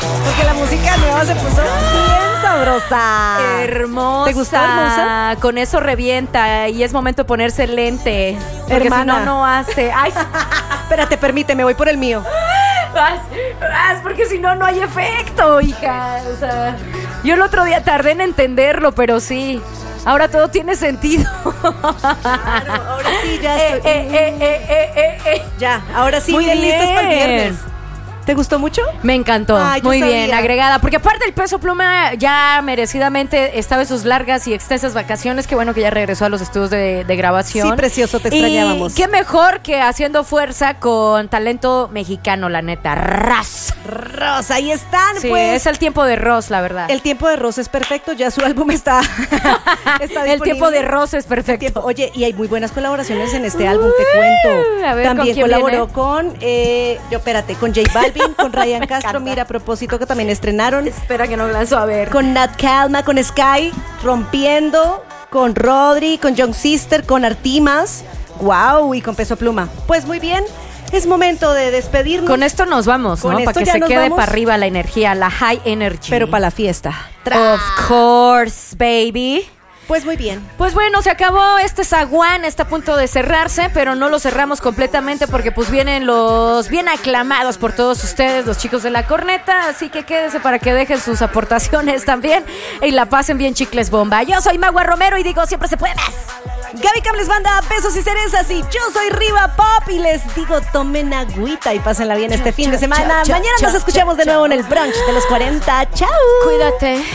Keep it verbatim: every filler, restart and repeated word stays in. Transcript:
Porque la música nueva se puso bien sabrosa. Hermosa. ¿Te gustó, hermosa? Con eso revienta y es momento de ponerse lente. Porque Hermana. si no, no hace. Ay, Espérate, permíteme, voy por el mío. vas, vas, porque si no, no hay efecto, hija. O sea, yo el otro día tardé en entenderlo, pero sí. Ahora todo tiene sentido. Ahora sí, ya Eh, estoy. eh, eh, eh, eh, eh, eh. Ya, ahora sí, Muy bien listos para el bien. viernes. ¿Te gustó mucho? Me encantó, Ay, yo muy sabía. bien, agregada. Porque aparte el Peso Pluma ya merecidamente estaba en sus largas y extensas vacaciones. Qué bueno que ya regresó a los estudios de, de grabación. Sí, precioso, te Y extrañábamos. qué mejor que haciendo fuerza con talento mexicano, la neta. Ras. Rosa, ahí están, Sí, pues. es el tiempo de Ross, la verdad. El tiempo de Rosa es perfecto, ya su álbum está, está El disponible. tiempo de Ross es perfecto. Tiempo. Oye, y hay muy buenas colaboraciones en este álbum, te cuento. a ver, ¿con También quién colaboró viene? con, eh, yo espérate, con J Balvin, con Ryan Castro, encanta. mira, a propósito que también estrenaron. Espera que no lanzo a ver. Con Nat Calma, con Sky, Rompiendo, con Rodri, con Young Sister, con Artimas, wow, y con Peso Pluma. Pues muy bien, es momento de despedirnos. Con esto nos vamos, Con ¿no? esto Para que ya se nos quede vamos. para arriba la energía, la high energy. pero para la fiesta. Of course, baby. Pues muy bien. Pues bueno, se acabó este zaguán, está a punto de cerrarse, pero no lo cerramos completamente porque pues vienen los bien aclamados por todos ustedes, los chicos de la corneta, así que quédese para que dejen sus aportaciones también y la pasen bien chicles bomba. Yo soy Magua Romero y digo, siempre se puede más. Gaby Cables Banda, besos y cerezas, y yo soy Riva Pop y les digo, tomen agüita y pásenla bien este fin de semana. cha, Mañana cha, nos escuchamos de cha, nuevo en el brunch de los cuarenta. Chao. Cuídate.